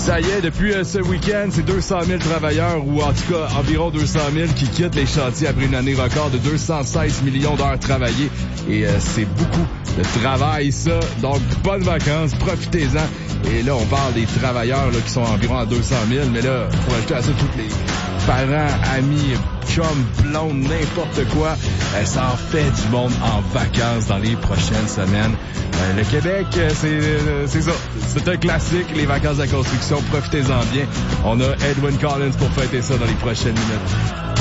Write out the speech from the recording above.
Ça y est, depuis ce week-end, c'est 200 000 travailleurs, ou en tout cas environ 200 000 qui quittent les chantiers après une année record de 216 millions d'heures travaillées. Et c'est beaucoup de travail, ça. Donc, bonnes vacances, profitez-en. Et là, on parle des travailleurs là, qui sont environ à 200 000, mais là, il faut ajouter à ça tous les parents, amis, chums, blondes, n'importe quoi. Ça en fait du monde en vacances dans les prochaines semaines. Le Québec, c'est ça. C'est un classique, les vacances de la construction. Profitez-en bien. On a Edwin Collins pour fêter ça dans les prochaines minutes.